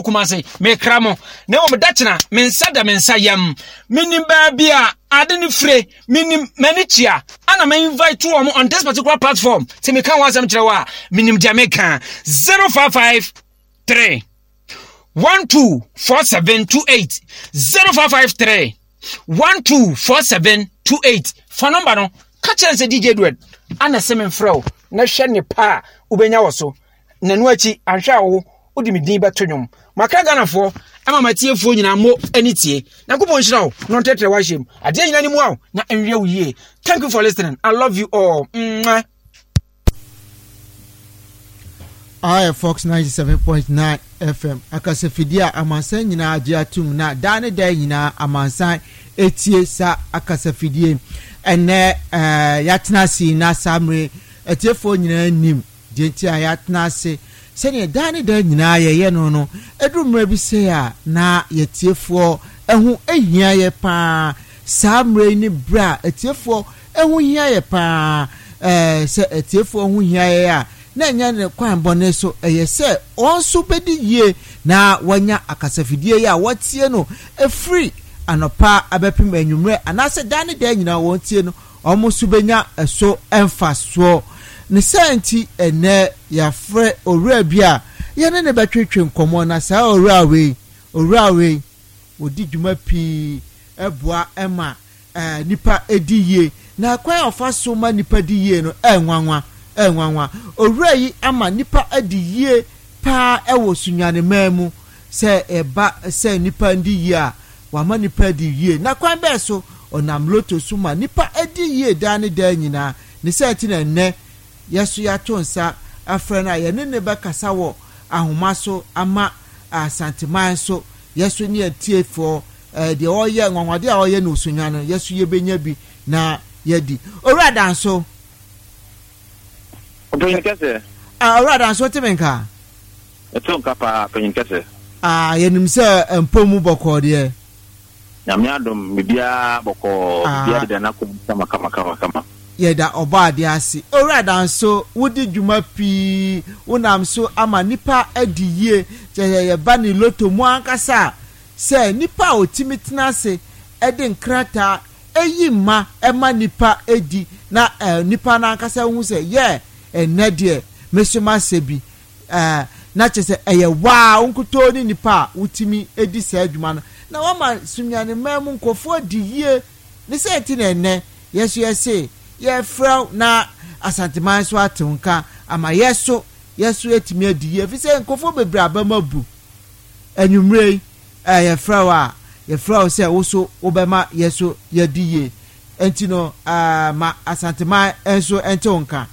kumase me kramo na o me dachina me nsa yam minim ba bia ade ni fre minim manichia ana me invite to on this particular platform te me kan wasam kire wa minim Jamaica 0553 124728 0553 124728 for number no catch and say DJ Edward ana semen frau na hwe ne pa ubenya woso nanu achi anhwa wo odi me din beto nwom maka ganafo ama matiefo nyina mo anitie na kupon hira wo no tetre wa hjem ade nyina ni mu aw na enwie wo yie. Thank you for listening. I love you all. Fox 97.9 FM akasafidia amansan nyina age atum na dane da nyina amansan etie sa akasafidie ene yatna si na samre etiefo nyina nim denti ayatna se sene dane da nyina ye no edumra bi se ya na yetiefo ehu ehia ye pa samre ni bra etiefo ehu hia ye pa se etiefo ehu hia ye a na nya ne kwan bone so eyese onso bedi ye na wanya akasafidie ya watie no free anopa abepim enwumre anase dane da nyina wontie no omusu benya eso emfaso ne senti ene ya fre owura bia ye ne betwetwe nkomo na sa owura we odi dwuma pi eboa ema nipa ediye na kwan ofaso ma nipa diye no enwanwa owura yi ama nipa adiye pa ewo sunwane mamu se eba se nipa ndiye a wama nipa adiye na kwan be so onam loto suma nipa adiye dane da nyina ne senti na ne yesu ya tonsa afrena ye ne be kasa wo ahoma so ama asanteman so yesu ne atiefo de oye nwanwade a oye no sunwane yesu ye benya bi na yedi owura danso Penyikese. Ora so temenka. Etonka pa penyikese. Yenim se empomu boko de. Nyame adom bibia boko bibia de na ko kama. Yeda oba de ase. Ora so wudi dwuma pi wonam so ama nipa adiye ye ba ni loto mu ankasa se nipa otimitina se ede nkrata eyima ema nipa edi na nipa na ankasa hu se ye enedie mesoma sebi na chese eye wa unkuto ni nipa utimi edi se adwuma na wama sunyane mamu nkofo diye ne se eti na ene yesu yese ye frau na asanteman so atunka ama yesu etimi adiye fi se nkofo bebra abamabu enwumrei ye frau se woso obema yesu yadiye entino ma asanteman enso entonka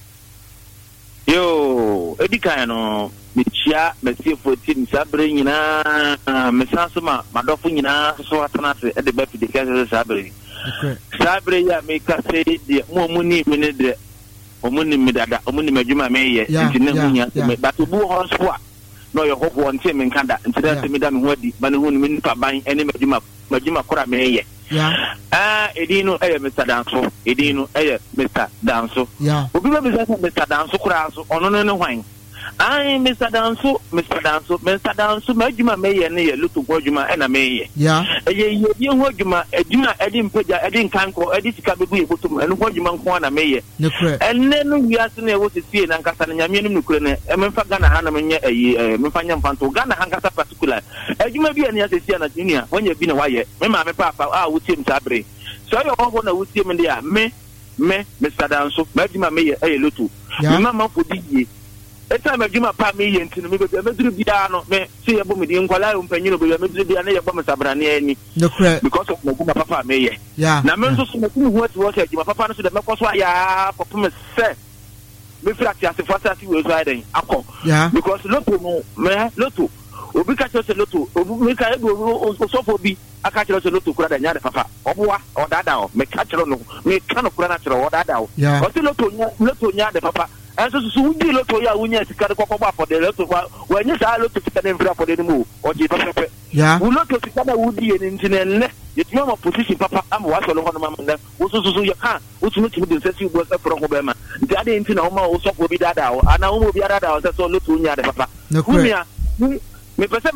Yo, edika no michia mesifo tin sabre nyina mesanso madofo nyina so atanase e de ba fi de kase sabre. Sabre ya meka se de momuni mene de omuni midada omuni madwuma meye ntine hunya me batubu hospital no yo hobo nte me nkanda ntida se mida me hodi ba ne hunu me nipa ban ene madwuma kora meye. Edino Mr. Danso, Edino Mr. Danso. Obi be Mr. Danso kura so ono no hwan. Mr. Danso, majuma meye ne ye lutu gwajuma na meye. Ye hojuma ejuma edi mpaja edi nkanko edi sika bebu ebotum eno hojuma nko na meye. Enne no wiase na ewo sesie na nkasa na nyame no nukure ne emfa Ghana ha na menye memfa nya mfanto Ghana ha nkasa particular. Ejuma bi ene asesie na junior wanya bi na waye. Me ma me papa wutim sabre. So yo ho na wutim dia me Mr. Danso majuma meye lutu. Me mama fodi Eta majuma pa me yenti no me be meduru bia no me se yebo me di nkwala mpanyino be meduru bia na yebo mesabrane ani because of majuma papa me ye na me nso so me hu ati wo se majuma papa no so de me koso aya papa me se me frati asefo asati we so aden akọ because loto no me loto obi ka chose loto obi me ka ego sofo bi aka chere chose loto kura da nya de papa oboa odada o me ka chere no me ka no kura na chere odada o o ti loto nya de papa enso so wudi loto ya wunya sikare kokko for the loto wa nya sa loto sikare mfra for the mu o ji pepe wu loto sikare wudi ye ntine yetuma ma position papa am wa so lo hono ma manda wo so ya ka wo tumi de sesi wo sa pro ko be ma nti ade ntina o ma wo so ko bi dada o ana wo mo bi dada o so loto nya de papa umia me pese